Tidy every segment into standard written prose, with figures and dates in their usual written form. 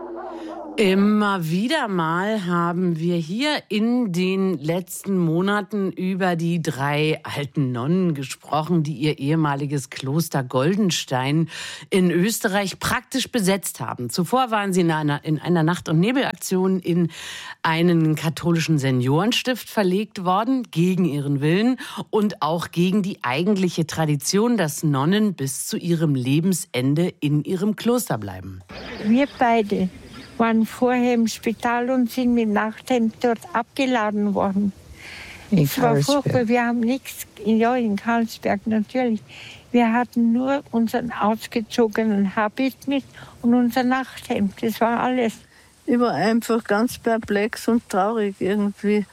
Immer wieder mal haben wir hier in den letzten Monaten über die 3 alten Nonnen gesprochen, die ihr ehemaliges Kloster Goldenstein in Österreich praktisch besetzt haben. Zuvor waren sie in einer Nacht- und Nebelaktion in einen katholischen Seniorenstift verlegt worden, gegen ihren Willen und auch gegen die eigentliche Tradition, dass Nonnen bis zu ihrem Lebensende in ihrem Kloster bleiben. Wir beide waren vorher im Spital und sind mit Nachthemd dort abgeladen worden. Es war furchtbar, wir haben nichts, ja, in Karlsberg natürlich. Wir hatten nur unseren ausgezogenen Habit mit und unser Nachthemd, das war alles. Ich war einfach ganz perplex und traurig irgendwie,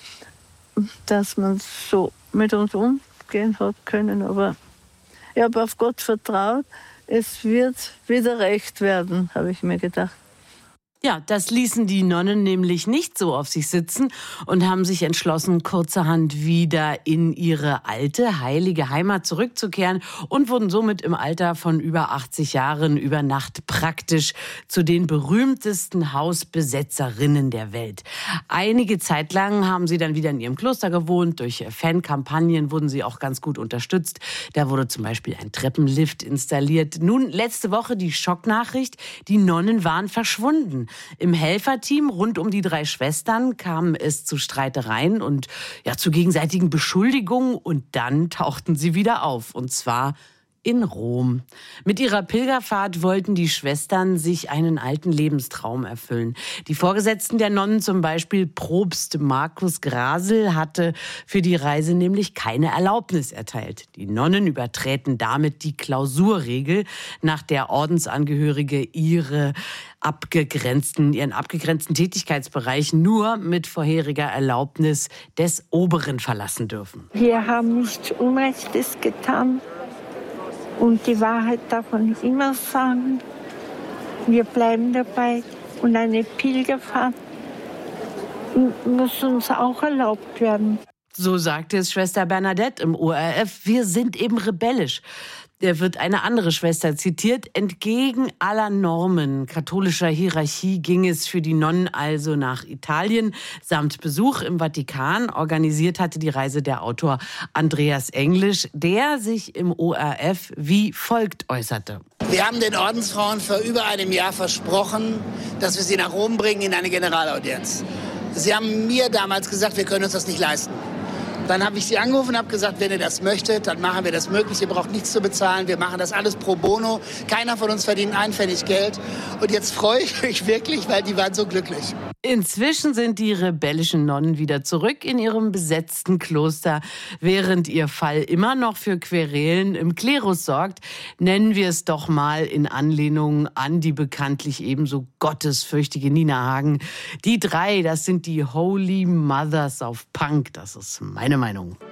dass man so mit uns umgehen hat können. Aber ich habe auf Gott vertraut, es wird wieder recht werden, habe ich mir gedacht. Ja, das ließen die Nonnen nämlich nicht so auf sich sitzen und haben sich entschlossen, kurzerhand wieder in ihre alte, heilige Heimat zurückzukehren und wurden somit im Alter von über 80 Jahren über Nacht praktisch zu den berühmtesten Hausbesetzerinnen der Welt. Einige Zeit lang haben sie dann wieder in ihrem Kloster gewohnt. Durch Fankampagnen wurden sie auch ganz gut unterstützt. Da wurde zum Beispiel ein Treppenlift installiert. Nun, letzte Woche die Schocknachricht, die Nonnen waren verschwunden. Im Helferteam rund um die 3 Schwestern kam es zu Streitereien und zu gegenseitigen Beschuldigungen und dann tauchten sie wieder auf, und zwar in Rom. Mit ihrer Pilgerfahrt wollten die Schwestern sich einen alten Lebenstraum erfüllen. Die Vorgesetzten der Nonnen, zum Beispiel Propst Markus Grasel, hatte für die Reise nämlich keine Erlaubnis erteilt. Die Nonnen übertreten damit die Klausurregel, nach der Ordensangehörige ihren abgegrenzten Tätigkeitsbereich nur mit vorheriger Erlaubnis des Oberen verlassen dürfen. Wir haben nichts Unrechtes getan. Und die Wahrheit darf man nicht immer sagen. Wir bleiben dabei. Und eine Pilgerfahrt muss uns auch erlaubt werden. So sagte es Schwester Bernadette im ORF. Wir sind eben rebellisch. Da wird eine andere Schwester zitiert. Entgegen aller Normen katholischer Hierarchie ging es für die Nonnen also nach Italien. Samt Besuch im Vatikan organisiert hatte die Reise der Autor Andreas Englisch, der sich im ORF wie folgt äußerte. Wir haben den Ordensfrauen vor über einem Jahr versprochen, dass wir sie nach Rom bringen in eine Generalaudienz. Sie haben mir damals gesagt, wir können uns das nicht leisten. Dann habe ich sie angerufen und habe gesagt, wenn ihr das möchtet, dann machen wir das möglich. Ihr braucht nichts zu bezahlen. Wir machen das alles pro bono. Keiner von uns verdient einen Pfennig Geld. Und jetzt freue ich mich wirklich, weil die waren so glücklich. Inzwischen sind die rebellischen Nonnen wieder zurück in ihrem besetzten Kloster. Während ihr Fall immer noch für Querelen im Klerus sorgt, nennen wir es doch mal in Anlehnung an die bekanntlich ebenso gottesfürchtige Nina Hagen. Die 3, das sind die Holy Mothers of Punk. Das ist meine Meinung.